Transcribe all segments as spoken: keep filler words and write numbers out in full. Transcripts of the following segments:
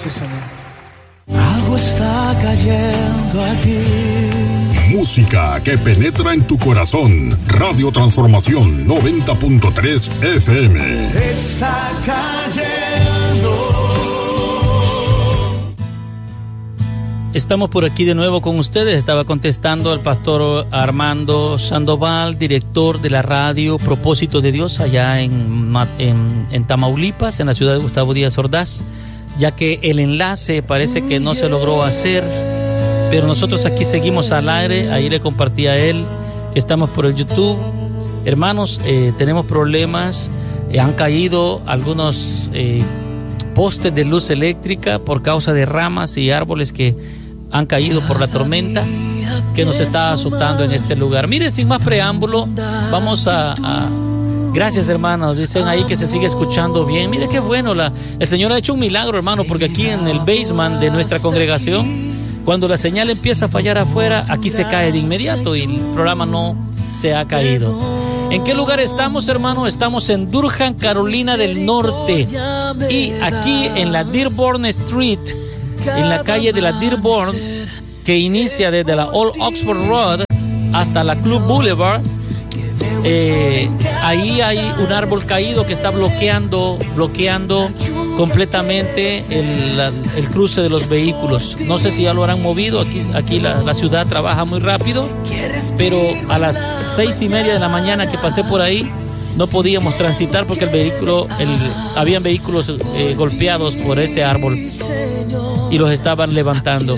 Sí, Señor. Algo está cayendo aquí. Música que penetra en tu corazón. Radio Transformación noventa punto tres F M. Está cayendo. Estamos por aquí de nuevo con ustedes. Estaba contestando al pastor Armando Sandoval, director de la radio Propósito de Dios allá en, en, en Tamaulipas, en la ciudad de Gustavo Díaz Ordaz, ya que el enlace parece que no se logró hacer, pero nosotros aquí seguimos al aire. Ahí le compartí a él que estamos por el YouTube. Hermanos, eh, tenemos problemas, eh, han caído algunos eh, postes de luz eléctrica por causa de ramas y árboles que han caído por la tormenta que nos está azotando en este lugar. Mire, sin más preámbulo, vamos a... a gracias, hermanos. Dicen ahí que se sigue escuchando bien. Mire qué bueno. La, el Señor ha hecho un milagro, hermano, porque aquí en el basement de nuestra congregación, cuando la señal empieza a fallar afuera, aquí se cae de inmediato y el programa no se ha caído. ¿En qué lugar estamos, hermano? Estamos en Durham, Carolina del Norte. Y aquí en la Dearborn Street, en la calle de la Dearborn, que inicia desde la Old Oxford Road hasta la Club Boulevard, eh, ahí hay un árbol caído que está bloqueando, bloqueando completamente el, la, el cruce de los vehículos. No sé si ya lo habrán movido. Aquí, aquí la, la ciudad trabaja muy rápido, pero a las seis y media de la mañana que pasé por ahí, no podíamos transitar porque el vehículo, el, habían vehículos eh, golpeados por ese árbol y los estaban levantando.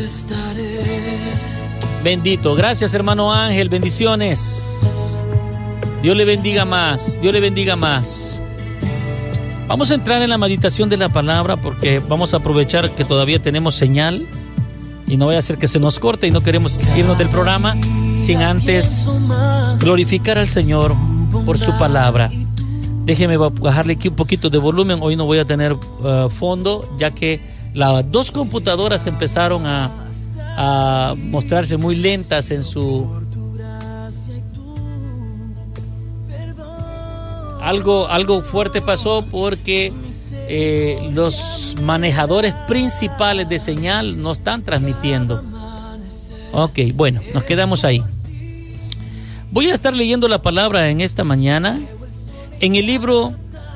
Bendito. Gracias, hermano Ángel. Bendiciones. Dios le bendiga más. Dios le bendiga más. Vamos a entrar en la meditación de la palabra porque vamos a aprovechar que todavía tenemos señal y no vaya a ser que se nos corte y no queremos irnos del programa sin antes glorificar al Señor por su palabra. Déjeme bajarle aquí un poquito de volumen. Hoy no voy a tener uh, fondo, ya que las dos computadoras empezaron a, a mostrarse muy lentas en su... Algo, algo fuerte pasó porque eh, los manejadores principales de señal no están transmitiendo. Ok, bueno, nos quedamos ahí. Voy a estar leyendo la palabra en esta mañana en el libro.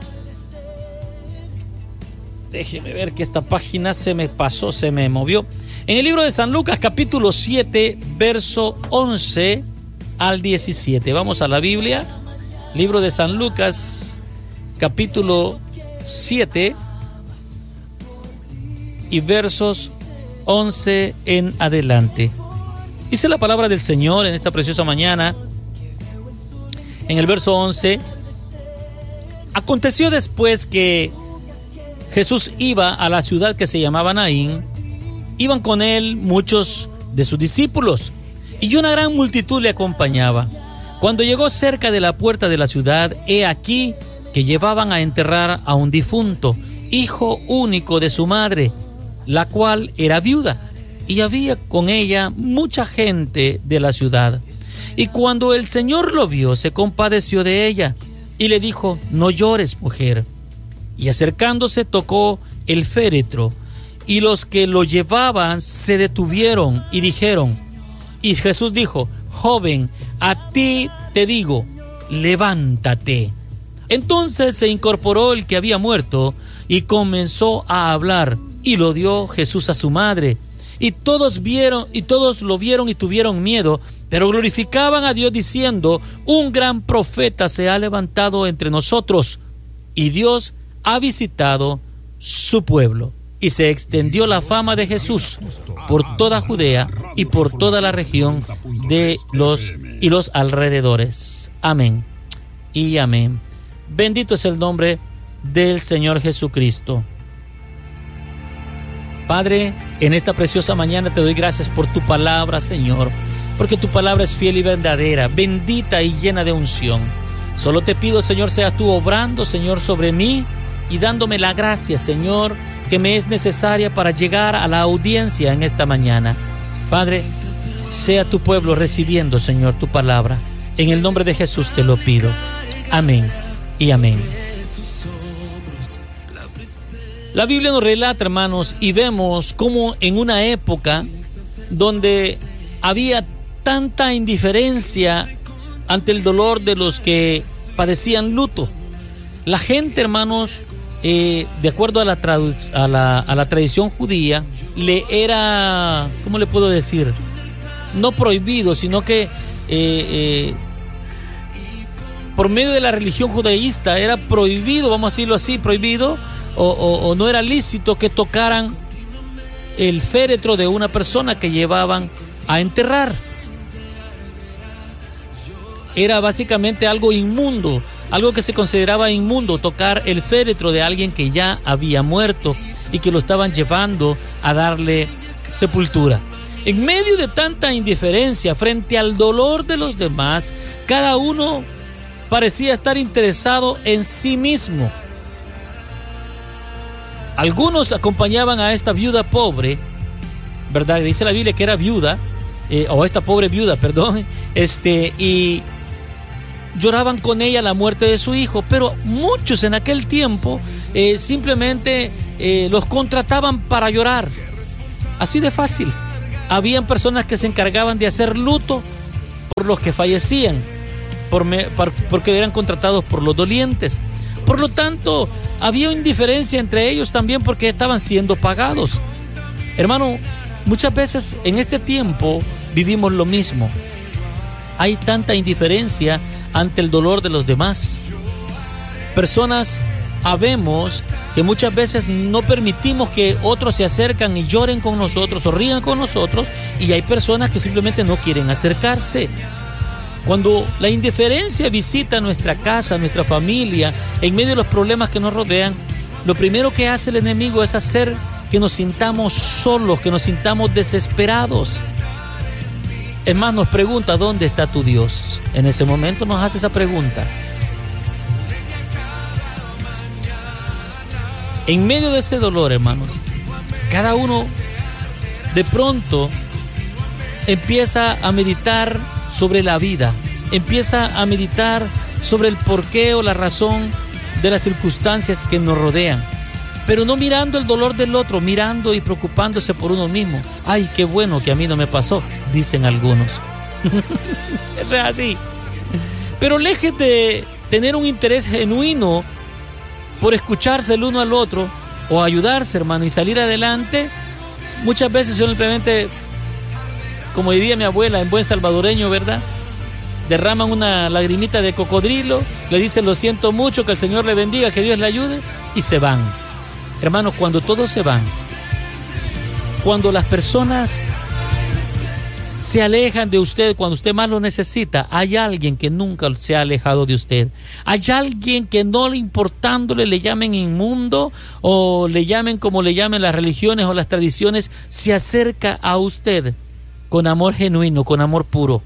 Déjeme ver que esta página se me pasó, se me movió. En el libro de San Lucas, capítulo siete, verso once al diecisiete. Vamos a la Biblia. Libro de San Lucas, capítulo siete y versos once en adelante. Dice la palabra del Señor en esta preciosa mañana. En el verso once, aconteció después que Jesús iba a la ciudad que se llamaba Naín, iban con él muchos de sus discípulos y una gran multitud le acompañaba. Cuando llegó cerca de la puerta de la ciudad, he aquí que llevaban a enterrar a un difunto, hijo único de su madre, la cual era viuda, y había con ella mucha gente de la ciudad. Y cuando el Señor lo vio, se compadeció de ella, y le dijo: no llores, mujer. Y acercándose tocó el féretro, y los que lo llevaban se detuvieron y dijeron, y Jesús dijo: joven, a ti te digo, levántate. Entonces se incorporó el que había muerto y comenzó a hablar, y lo dio Jesús a su madre. Y todos vieron, y todos lo vieron y tuvieron miedo, pero glorificaban a Dios diciendo: un gran profeta se ha levantado entre nosotros, y Dios ha visitado su pueblo. Y se extendió la fama de Jesús por toda Judea y por toda la región de los y los alrededores. Amén y amén. Bendito es el nombre del Señor Jesucristo. Padre, en esta preciosa mañana te doy gracias por tu palabra, Señor, porque tu palabra es fiel y verdadera, bendita y llena de unción. Solo te pido, Señor, seas tú obrando, Señor, sobre mí y dándome la gracia, Señor, que me es necesaria para llegar a la audiencia en esta mañana. Padre, sea tu pueblo recibiendo, Señor, tu palabra. En el nombre de Jesús te lo pido. Amén y amén. La Biblia nos relata, hermanos, y vemos cómo en una época donde había tanta indiferencia ante el dolor de los que padecían luto, la gente, hermanos, eh, de acuerdo a la, tradu- a, la, a la tradición judía, le era, ¿cómo le puedo decir? No prohibido, sino que eh, eh, por medio de la religión judaísta era prohibido, vamos a decirlo así, prohibido o, o, o no era lícito que tocaran el féretro de una persona que llevaban a enterrar. Era básicamente algo inmundo, algo que se consideraba inmundo, tocar el féretro de alguien que ya había muerto y que lo estaban llevando a darle sepultura. En medio de tanta indiferencia frente al dolor de los demás, cada uno parecía estar interesado en sí mismo. Algunos acompañaban a esta viuda pobre, ¿verdad? Dice la Biblia que era viuda, eh, o esta pobre viuda, perdón, este, y lloraban con ella la muerte de su hijo, pero muchos en aquel tiempo eh, simplemente eh, los contrataban para llorar, así de fácil. Habían personas que se encargaban de hacer luto por los que fallecían, por me, por, porque eran contratados por los dolientes. Por lo tanto, había indiferencia entre ellos también porque estaban siendo pagados. Hermano, muchas veces en este tiempo vivimos lo mismo. Hay tanta indiferencia ante el dolor de los demás. Personas habemos que muchas veces no permitimos que otros se acercan y lloren con nosotros o rían con nosotros, y hay personas que simplemente no quieren acercarse. Cuando la indiferencia visita nuestra casa, nuestra familia, en medio de los problemas que nos rodean, lo primero que hace el enemigo es hacer que nos sintamos solos, que nos sintamos desesperados. Es más, nos pregunta, ¿dónde está tu Dios? En ese momento nos hace esa pregunta. En medio de ese dolor, hermanos, cada uno de pronto empieza a meditar sobre la vida, empieza a meditar sobre el porqué o la razón de las circunstancias que nos rodean, pero no mirando el dolor del otro, mirando y preocupándose por uno mismo. Ay, qué bueno que a mí no me pasó, dicen algunos. Eso es así. Pero lejos de tener un interés genuino por escucharse el uno al otro o ayudarse, hermano, y salir adelante, muchas veces simplemente, como diría mi abuela en buen salvadoreño, ¿verdad?, derraman una lagrimita de cocodrilo, le dicen lo siento mucho, que el Señor le bendiga, que Dios le ayude, y se van. Hermanos, cuando todos se van, cuando las personas se alejan de usted, cuando usted más lo necesita, hay alguien que nunca se ha alejado de usted. Hay alguien que, no le importándole, le llamen inmundo o le llamen como le llamen las religiones o las tradiciones, se acerca a usted con amor genuino, con amor puro.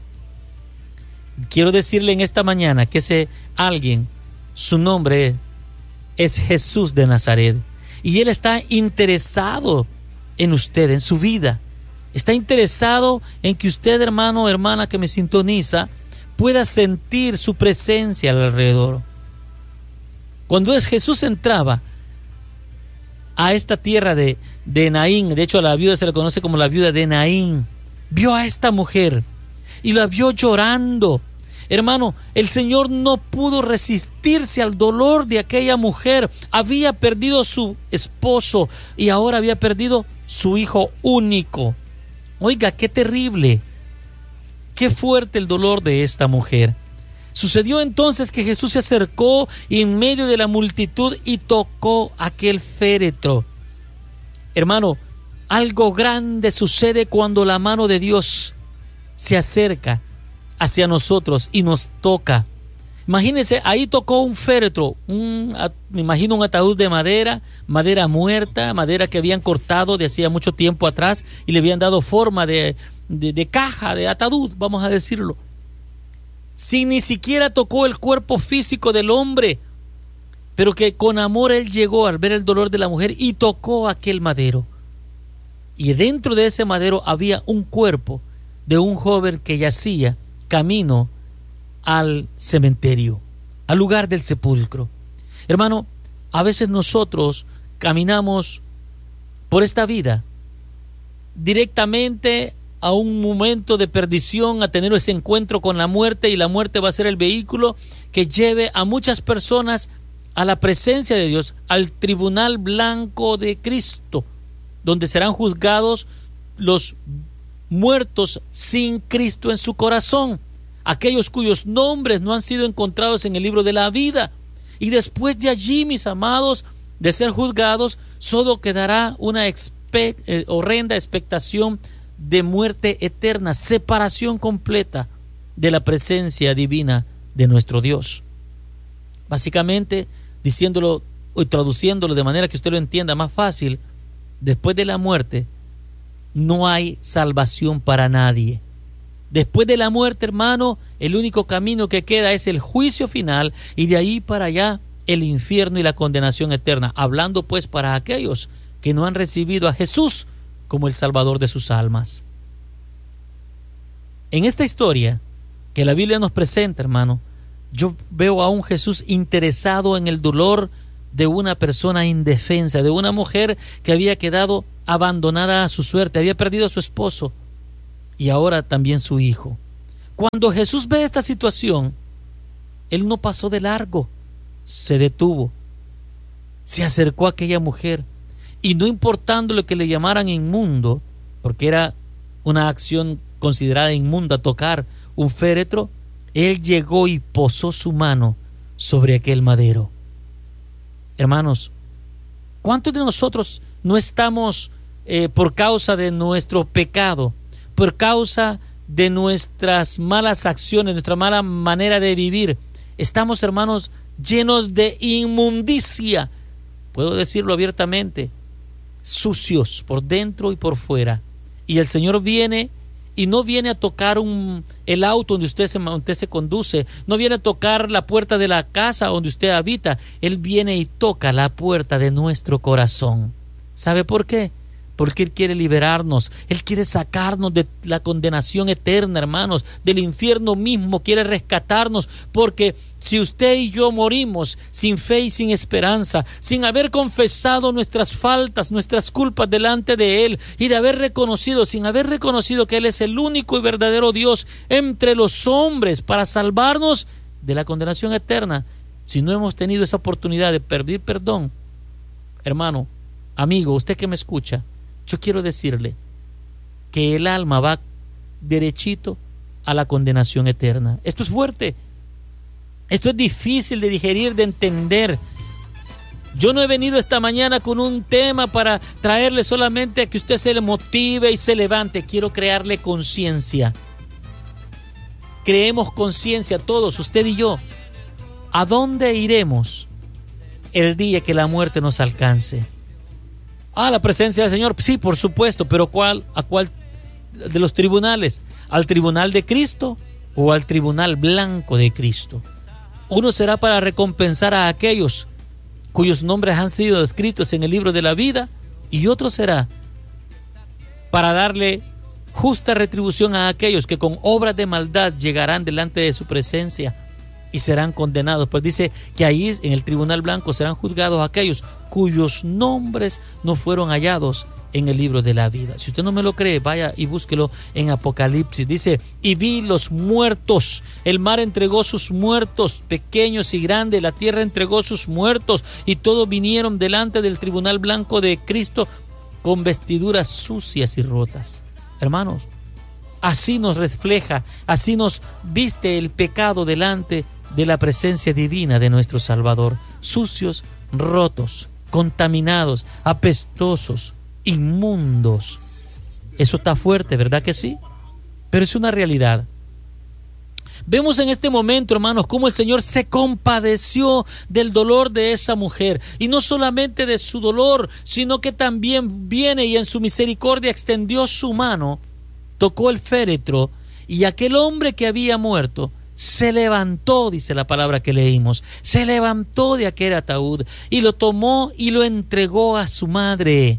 Quiero decirle en esta mañana que ese alguien, su nombre es Jesús de Nazaret, y Él está interesado en usted, en su vida. Está interesado en que usted, hermano o hermana que me sintoniza, pueda sentir su presencia alrededor. Cuando es Jesús entraba a esta tierra de, de Naín, de hecho a la viuda se le conoce como la viuda de Naín, vio a esta mujer y la vio llorando. Hermano, el Señor no pudo resistirse al dolor de aquella mujer. Había perdido su esposo y ahora había perdido su hijo único. Oiga, qué terrible, qué fuerte el dolor de esta mujer. Sucedió entonces que Jesús se acercó en medio de la multitud y tocó aquel féretro. Hermano, algo grande sucede cuando la mano de Dios se acerca hacia nosotros y nos toca. Imagínense, ahí tocó un féretro, un, me imagino un ataúd de madera, madera muerta, madera que habían cortado de hacía mucho tiempo atrás y le habían dado forma de, de, de caja, de ataúd, vamos a decirlo. Sin ni siquiera tocó el cuerpo físico del hombre, pero que con amor Él llegó al ver el dolor de la mujer y tocó aquel madero. Y dentro de ese madero había un cuerpo de un joven que yacía camino al cementerio, al lugar del sepulcro. Hermano, a veces nosotros caminamos por esta vida directamente a un momento de perdición, a tener ese encuentro con la muerte, y la muerte va a ser el vehículo que lleve a muchas personas a la presencia de Dios, al tribunal blanco de Cristo, donde serán juzgados los muertos sin Cristo en su corazón, aquellos cuyos nombres no han sido encontrados en el libro de la vida. Y después de allí, mis amados, de ser juzgados, solo quedará una espe- eh, horrenda expectación de muerte eterna, separación completa de la presencia divina de nuestro Dios. Básicamente, diciéndolo y traduciéndolo de manera que usted lo entienda más fácil, después de la muerte no hay salvación para nadie. Después de la muerte, hermano, el único camino que queda es el juicio final, y de ahí para allá el infierno y la condenación eterna. Hablando pues para aquellos que no han recibido a Jesús como el Salvador de sus almas. En esta historia que la Biblia nos presenta, hermano, yo veo a un Jesús interesado en el dolor de una persona indefensa, de una mujer que había quedado abandonada a su suerte, había perdido a su esposo y ahora también su hijo. Cuando Jesús ve esta situación, Él no pasó de largo, se detuvo, se acercó a aquella mujer, y no importando lo que le llamaran inmundo, porque era una acción considerada inmunda tocar un féretro, Él llegó y posó su mano sobre aquel madero. Hermanos, ¿cuántos de nosotros no estamos eh, por causa de nuestro pecado, por causa de nuestras malas acciones, nuestra mala manera de vivir, estamos, hermanos, llenos de inmundicia? Puedo decirlo abiertamente, sucios por dentro y por fuera. Y el Señor viene, y no viene a tocar un, el auto donde usted se, usted se conduce, no viene a tocar la puerta de la casa donde usted habita. Él viene y toca la puerta de nuestro corazón. ¿Sabe por qué? Porque Él quiere liberarnos, Él quiere sacarnos de la condenación eterna, hermanos, del infierno mismo, quiere rescatarnos, porque si usted y yo morimos sin fe y sin esperanza, sin haber confesado nuestras faltas, nuestras culpas delante de Él, y de haber reconocido, sin haber reconocido que Él es el único y verdadero Dios entre los hombres para salvarnos de la condenación eterna, si no hemos tenido esa oportunidad de pedir perdón, hermano, amigo, usted que me escucha, yo quiero decirle que el alma va derechito a la condenación eterna. Esto es fuerte. Esto es difícil de digerir, de entender. Yo no he venido esta mañana con un tema para traerle solamente a que usted se le motive y se levante. Quiero crearle conciencia. Creemos conciencia todos, usted y yo. ¿A dónde iremos el día que la muerte nos alcance? Ah, la presencia del Señor, sí, por supuesto, pero ¿cuál, a cuál de los tribunales? ¿Al tribunal de Cristo o al tribunal blanco de Cristo? Uno será para recompensar a aquellos cuyos nombres han sido escritos en el libro de la vida, y otro será para darle justa retribución a aquellos que con obras de maldad llegarán delante de su presencia y serán condenados. Pues dice que ahí en el tribunal blanco serán juzgados aquellos cuyos nombres no fueron hallados en el libro de la vida. Si usted no me lo cree, vaya y búsquelo en Apocalipsis. Dice, y vi los muertos, el mar entregó sus muertos, pequeños y grandes, la tierra entregó sus muertos, y todos vinieron delante del tribunal blanco de Cristo con vestiduras sucias y rotas. Hermanos, así nos refleja, así nos viste el pecado delante de la presencia divina de nuestro Salvador, sucios, rotos, contaminados, apestosos, inmundos. Eso está fuerte, ¿verdad que sí? Pero es una realidad. Vemos en este momento, hermanos, cómo el Señor se compadeció del dolor de esa mujer, y no solamente de su dolor, sino que también viene y en su misericordia extendió su mano, tocó el féretro, y aquel hombre que había muerto se levantó, dice la palabra que leímos, se levantó de aquel ataúd y lo tomó y lo entregó a su madre.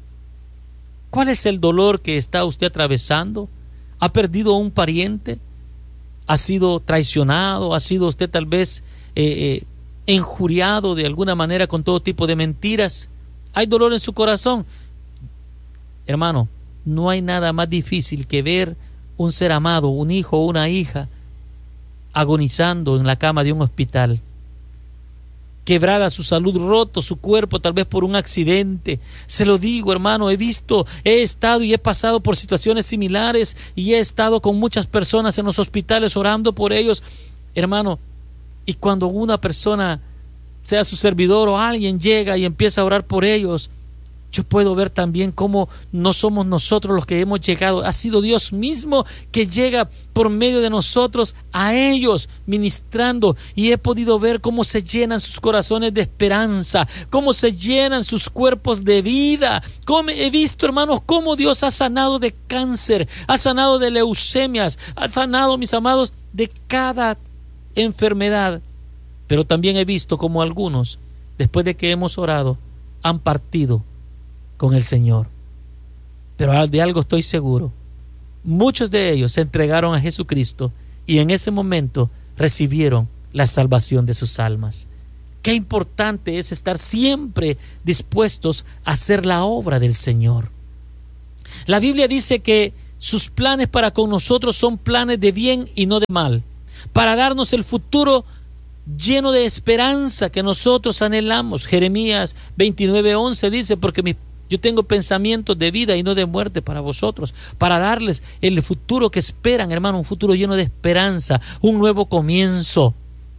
¿Cuál es el dolor que está usted atravesando? ¿Ha perdido a un pariente? ¿Ha sido traicionado? ¿Ha sido usted tal vez eh, eh, injuriado de alguna manera con todo tipo de mentiras? hay dolor en su corazón. Hermano, no hay nada más difícil que ver un ser amado, un hijo o una hija, agonizando en la cama de un hospital, quebrada su salud, roto su cuerpo, tal vez por un accidente. Se lo digo, hermano, he visto, he estado y he pasado por situaciones similares y he estado con muchas personas en los hospitales orando por ellos, hermano. Y cuando una persona, sea su servidor o alguien, llega y empieza a orar por ellos, yo puedo ver también cómo no somos nosotros los que hemos llegado. Ha sido Dios mismo que llega por medio de nosotros a ellos ministrando. Y he podido ver cómo se llenan sus corazones de esperanza, cómo se llenan sus cuerpos de vida. Como he visto, hermanos, cómo Dios ha sanado de cáncer, ha sanado de leucemias, ha sanado, mis amados, de cada enfermedad. Pero también he visto cómo algunos, después de que hemos orado, han partido con el Señor. Pero de algo estoy seguro: muchos de ellos se entregaron a Jesucristo y en ese momento recibieron la salvación de sus almas. Qué importante es estar siempre dispuestos a hacer la obra del Señor. La Biblia dice que sus planes para con nosotros son planes de bien y no de mal, para darnos el futuro lleno de esperanza que nosotros anhelamos. Jeremías veintinueve once dice: porque mis Yo tengo pensamientos de vida y no de muerte para vosotros, para darles el futuro que esperan, hermano, un futuro lleno de esperanza, un nuevo comienzo.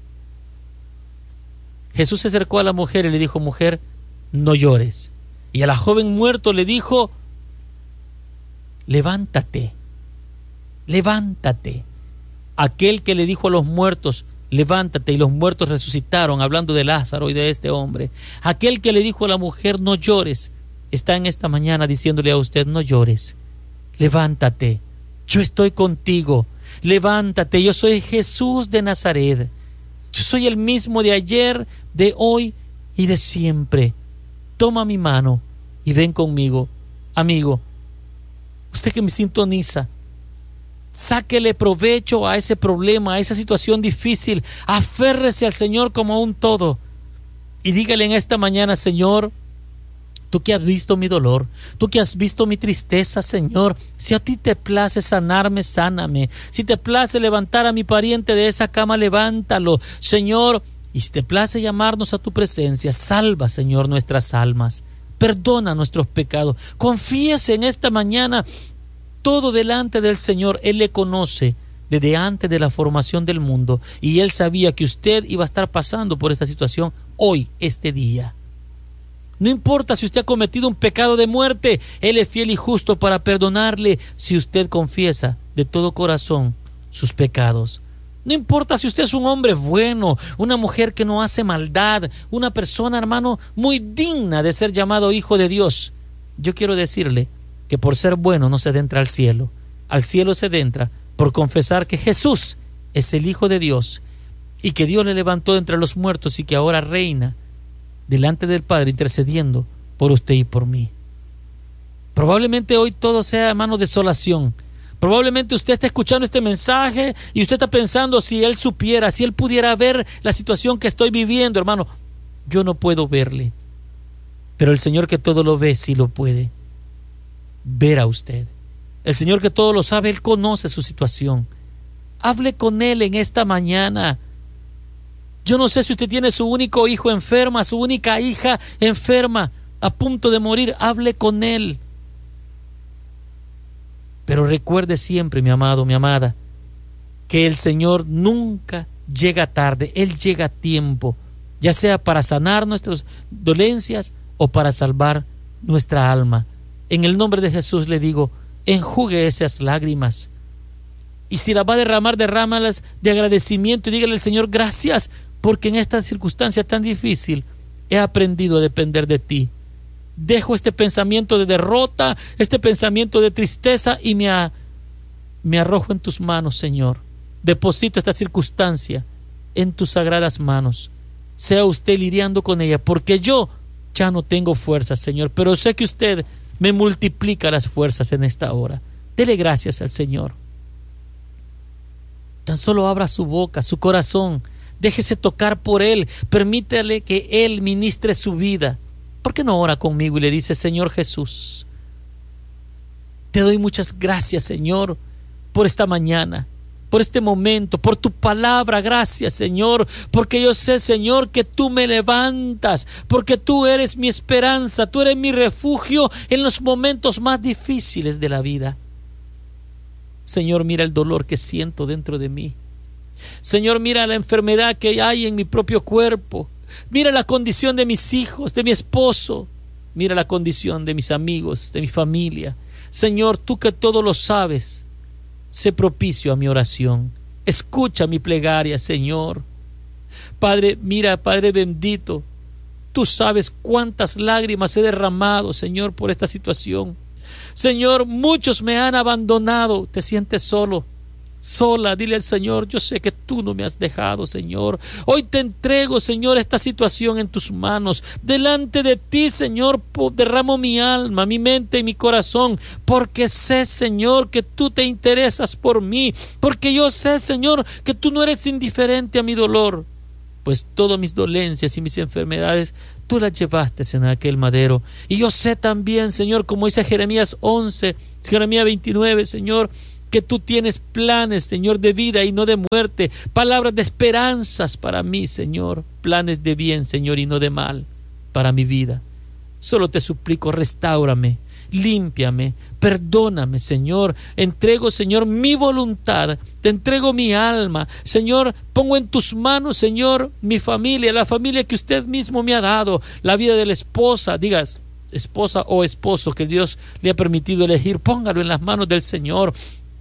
Jesús se acercó a la mujer y le dijo: mujer, no llores. Y a la joven muerto le dijo: levántate, levántate. Aquel que le dijo a los muertos: levántate, y los muertos resucitaron, hablando de Lázaro y de este hombre. Aquel que le dijo a la mujer: no llores, está en esta mañana diciéndole a usted: no llores, levántate, yo estoy contigo, levántate, yo soy Jesús de Nazaret, yo soy el mismo de ayer, de hoy y de siempre. Toma mi mano y ven conmigo. Amigo, usted que me sintoniza, sáquele provecho a ese problema, a esa situación difícil, aférrese al Señor como un todo y dígale en esta mañana: Señor, tú que has visto mi dolor, tú que has visto mi tristeza, Señor, si a ti te place sanarme, sáname. Si te place levantar a mi pariente de esa cama, levántalo, Señor. Y si te place llamarnos a tu presencia, salva, Señor, nuestras almas. Perdona nuestros pecados. Confíese en esta mañana todo delante del Señor. Él le conoce desde antes de la formación del mundo y Él sabía que usted iba a estar pasando por esta situación hoy, este día. No importa si usted ha cometido un pecado de muerte, Él es fiel y justo para perdonarle si usted confiesa de todo corazón sus pecados. No importa si usted es un hombre bueno, una mujer que no hace maldad, una persona, hermano, muy digna de ser llamado hijo de Dios. Yo quiero decirle que por ser bueno no se adentra al cielo. Al cielo se adentra por confesar que Jesús es el Hijo de Dios y que Dios le levantó entre los muertos y que ahora reina delante del Padre intercediendo por usted y por mí. Probablemente hoy todo sea, hermano, desolación. Probablemente usted está escuchando este mensaje y usted está pensando: si él supiera, si él pudiera ver la situación que estoy viviendo. Hermano, yo no puedo verle, pero el Señor que todo lo ve sí lo puede ver a usted. El Señor que todo lo sabe, Él conoce su situación. Hable con Él en esta mañana. Yo no sé si usted tiene su único hijo enferma, su única hija enferma, a punto de morir. Hable con Él. Pero recuerde siempre, mi amado, mi amada, que el Señor nunca llega tarde. Él llega a tiempo, ya sea para sanar nuestras dolencias o para salvar nuestra alma. En el nombre de Jesús le digo: enjugue esas lágrimas. Y si las va a derramar, derrámalas de agradecimiento y dígale al Señor: gracias, porque en esta circunstancia tan difícil he aprendido a depender de ti. Dejo este pensamiento de derrota, este pensamiento de tristeza y me, a, me arrojo en tus manos, Señor. Deposito esta circunstancia en tus sagradas manos. Sea usted lidiando con ella, porque yo ya no tengo fuerzas, Señor, pero sé que usted me multiplica las fuerzas en esta hora. Dele gracias al Señor. Tan solo abra su boca, su corazón. Déjese tocar por Él. Permítale que Él ministre su vida. ¿Por qué no ora conmigo y le dice: Señor Jesús, te doy muchas gracias, Señor, por esta mañana, por este momento, por tu palabra? Gracias, Señor, porque yo sé, Señor, que tú me levantas, porque tú eres mi esperanza, tú eres mi refugio en los momentos más difíciles de la vida. Señor, mira el dolor que siento dentro de mí. Señor, mira la enfermedad que hay en mi propio cuerpo. Mira la condición de mis hijos, de mi esposo. Mira la condición de mis amigos, de mi familia. Señor, tú que todo lo sabes, sé propicio a mi oración. Escucha mi plegaria, Señor. Padre, mira, Padre bendito, tú sabes cuántas lágrimas he derramado, Señor, por esta situación. Señor, muchos me han abandonado. Te sientes solo, sola. Dile al Señor: yo sé que tú no me has dejado, Señor. Hoy te entrego, Señor, esta situación en tus manos. Delante de ti, Señor, derramo mi alma, mi mente y mi corazón, porque sé, Señor, que tú te interesas por mí, porque yo sé, Señor, que tú no eres indiferente a mi dolor, pues todas mis dolencias y mis enfermedades tú las llevaste en aquel madero. Y yo sé también, Señor, como dice Jeremías once, Jeremías veintinueve, Señor, que tú tienes planes, Señor, de vida y no de muerte, palabras de esperanzas para mí, Señor, planes de bien, Señor, y no de mal para mi vida. Solo te suplico, restáurame, límpiame, perdóname, Señor. Entrego, Señor, mi voluntad, te entrego mi alma, Señor. Pongo en tus manos, Señor, mi familia, la familia que usted mismo me ha dado, la vida de la esposa, digas esposa o esposo que Dios le ha permitido elegir. Póngalo en las manos del Señor.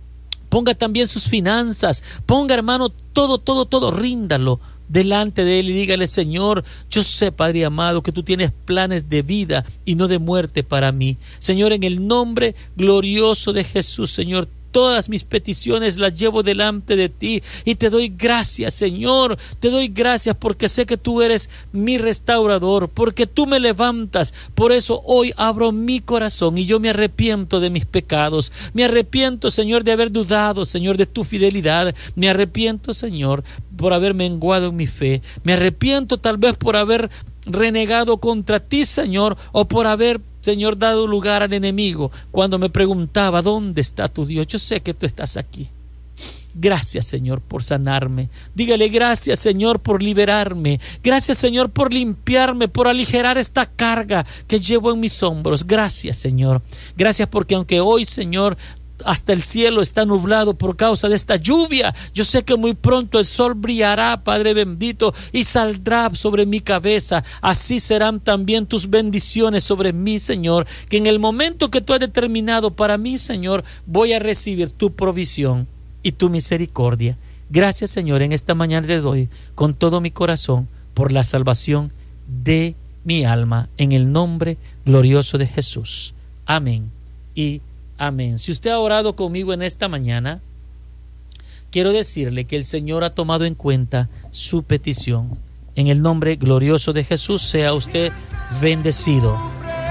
Ponga también sus finanzas, ponga, hermano, todo, todo, todo, ríndalo delante de Él y dígale: Señor, yo sé, Padre amado, que tú tienes planes de vida y no de muerte para mí. Señor, en el nombre glorioso de Jesús, Señor, todas mis peticiones las llevo delante de ti y te doy gracias, Señor. Te doy gracias porque sé que tú eres mi restaurador, porque tú me levantas. Por eso hoy abro mi corazón y yo me arrepiento de mis pecados. Me arrepiento, Señor, de haber dudado, Señor, de tu fidelidad. Me arrepiento, Señor, por haber menguado en mi fe. Me arrepiento tal vez por haber renegado contra ti, Señor, o por haber, Señor, dado lugar al enemigo cuando me preguntaba: ¿dónde está tu Dios? Yo sé que tú estás aquí. Gracias, Señor, por sanarme. Dígale: gracias, Señor, por liberarme. Gracias, Señor, por limpiarme, por aligerar esta carga que llevo en mis hombros. Gracias, Señor. Gracias porque aunque hoy, Señor, hasta el cielo está nublado por causa de esta lluvia, yo sé que muy pronto el sol brillará, Padre bendito, y saldrá sobre mi cabeza. Así serán también tus bendiciones sobre mí, Señor, que en el momento que tú has determinado para mí, Señor, voy a recibir tu provisión y tu misericordia. Gracias, Señor, en esta mañana te doy con todo mi corazón por la salvación de mi alma, en el nombre glorioso de Jesús. Amén y amén. Si usted ha orado conmigo en esta mañana, quiero decirle que el Señor ha tomado en cuenta su petición. En el nombre glorioso de Jesús, sea usted bendecido.